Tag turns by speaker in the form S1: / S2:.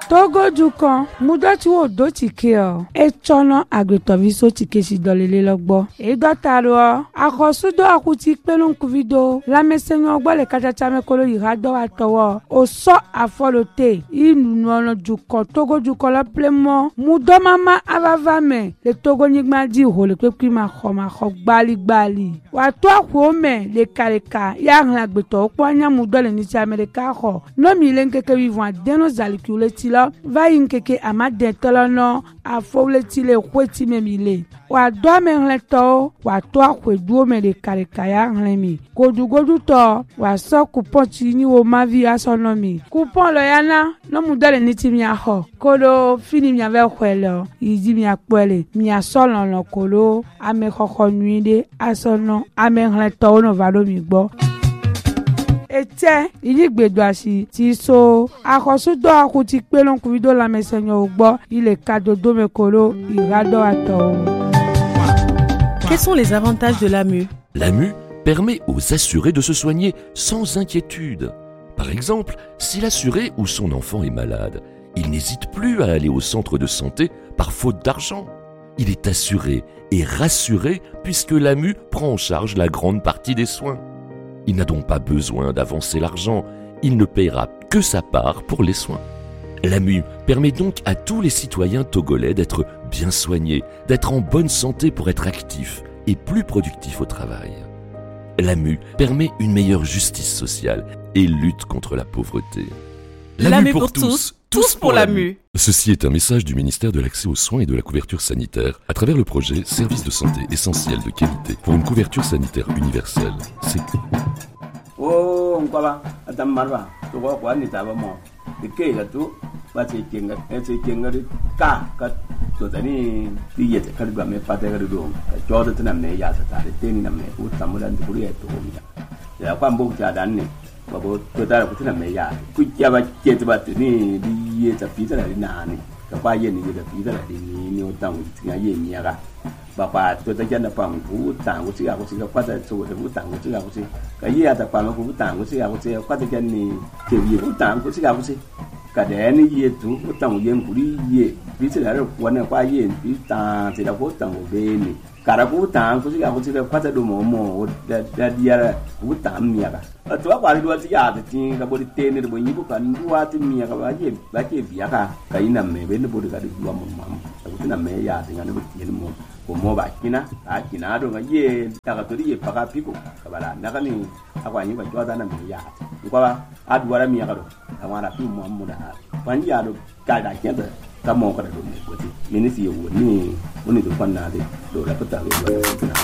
S1: Togo du kan mudoti wo do tike o e chono agretoviso tike si dolele logbo e dotaro akosudo akuti pelon kuvido la mesenyo gbo le kachacha me kolo irado atowo o so afolote inu ono du kan Togo du kan lo plemo mudo mama avava me le Togo nigma di ho le pepi ma kho gbali wa to akwo me le kareka ya hlan agbeto opo anya mudo le ni ti America ho no mi le nkeke vivant deno zalikule va inkeke amade tolono afole tile kweti memile wa do me hleto wa to akweduo me de karikaya hlemi godu to wa so coupon ti ni wo mavi asonomi coupon lo yana no mudale ni ti mi aho kolo fini mi ave kwelo iji mi apele mi asolon lo kolo ame kokko nuide asono ame hleto no valo mi gbo ete iligbedo asi ti so akosudo akuti pelon kuvido la mesenyo ogbo ile kadodo mekolo irado ato.
S2: Quels sont les avantages de l'AMU?
S3: L'AMU permet aux assurés de se soigner sans inquiétude. Par exemple, si l'assuré ou son enfant est malade, il n'hésite plus à aller au centre de santé par faute d'argent. Il est assuré et rassuré puisque l'AMU prend en charge la grande partie des soins. Il n'a donc pas besoin d'avancer l'argent, il ne paiera que sa part pour les soins. L'AMU permet donc à tous les citoyens togolais d'être bien soignés, d'être en bonne santé pour être actifs et plus productifs au travail. L'AMU permet une meilleure justice sociale et lutte contre la pauvreté.
S2: L'AMU pour tous, tous pour l'AMU.
S3: Ceci est un message du ministère de l'Accès aux soins et de la couverture sanitaire à travers le projet Services de santé essentiels de qualité pour une couverture sanitaire universelle. C'est
S4: Oh, on va attendre marva. Tu vois quoi, ni t'avais moi. De quel gâteau, va te kenga, et kenga de ka, to tani, piye te kalba me pate ga do. Jorda tana me ya ta de teni na me, u tamulan de buri to ya. Ya kwa mbo ta dan ne. Babo to ta ku tana me ya. Ku ya ba ke ta ba ni di ye ta pita la na ni. Ka ba ye ni da pita la ni o tang ti ya ye mi ya ga. Bapa to ta jana pam ku tang ku si ga kwata so de ku tang ku si ga ku si ka ye ta pam ku tang ku si ga ku si kwata jan ni ke ye ku tang ku si ga ku si ka de ni ye tu ku tang ye ku ri ye bi se la ro ku na kwa ye bi ta se la ku tang be ni ka ra ku tang ku si ga kwata do mo da dia ku tang mi ya ga to kwa ri do ti ya ti ka bo ti ni bo ni ku ka ni wa ti mi ya ka ba ke bi ya ka ina me be ni bo ka di wa mo mam ku na me ya ti ga ni bo ti ni mo como ba kina a kina do ga ye ta ga tori ye paka piko ka bala na ka ni akwa ni ba jwa na mi ya ko ba a duwara mi ya ka do amara fi mu amma da ban ya do ka da kenta ta mo ka do ne ko ti minisi yo ni do kwanna de do la ko ta